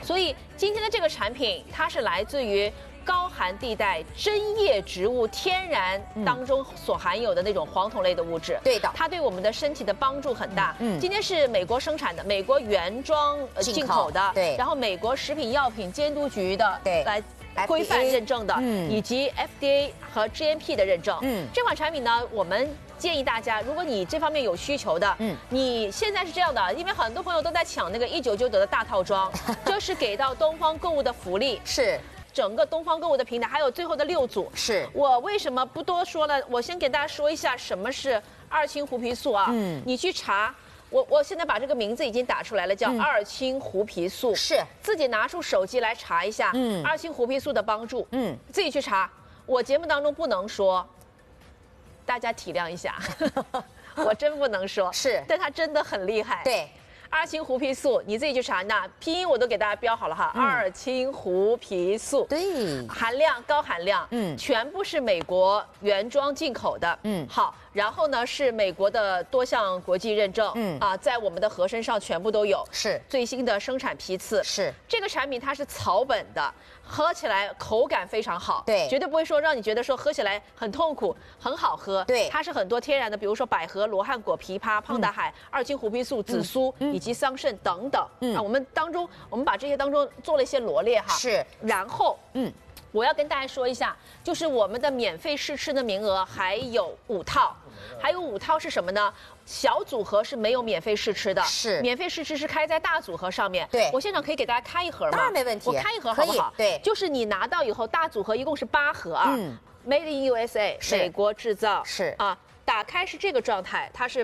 所以今天的这个产品，它是来自于高寒地带针叶植物天然当中所含有的那种黄酮类的物质。 对的， 它对我们的身体的帮助很大。今天是美国生产的，美国原装进口的， 对， 然后美国食品药品监督局的， 对， 来规范认证的，以及 FDA 和 GMP 的认证。这款产品呢，我们建议大家，如果你这方面有需求的，你现在是这样的，因为很多朋友都在抢那个199的大套装，这是给到东方购物的福利， 是。 整个东方购物的平台，还有最后的6组。 是我为什么不多说呢？我先给大家说一下什么是2氢胡皮素啊。你去查，我现在把这个名字已经打出来了，叫2氢胡皮素。 是， 自己拿出手机来查一下，2氢胡皮素的帮助。自己去查。我节目当中不能说，大家体谅一下，我真不能说。 是， 但它真的很厉害。 对。 2氢胡皮素，你自己去查，那拼音我都给大家标好了哈。2氢胡皮素， 对， 含量高含量，全部是美国原装进口的，好，然后呢是美国的多项国际认证，在我们的盒身上全部都有， 是最新的生产批次， 是这个产品它是草本的，喝起来口感非常好， 对， 绝对不会说让你觉得说喝起来很痛苦，很好喝， 对， 它是很多天然的，比如说百合、罗汉果、枇杷、胖大海、2氢胡皮素、紫苏。以及桑葚等等，我们把这些当中做了一些罗列哈， 是， 然后我要跟大家说一下，就是我们的免费试吃的名额还有5套，还有5套是什么呢？小组合是没有免费试吃的， 是免费试吃是开在大组合上面。 对， 我现场可以给大家开一盒吗？ 当然没问题， 我开一盒好不好？ 对， 就是你拿到以后，大组合一共是8盒啊，Made in USA， 美国制造， 是啊，打开是这个状态，它是